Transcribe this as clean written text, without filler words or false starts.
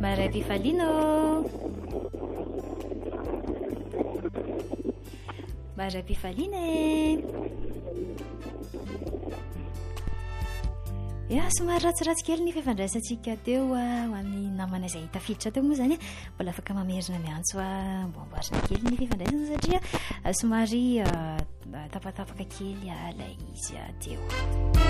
Maray Pifalina. Maray Pifalina ya somary ratsiratsy kely ny fifandraisantsika teo ho an'ny namana izay tafiditra teo moa zany mbola afaka mamerina miantso mboamboarina kely ny fifandraisana satria somary tapatapaka kely ilay izy teo.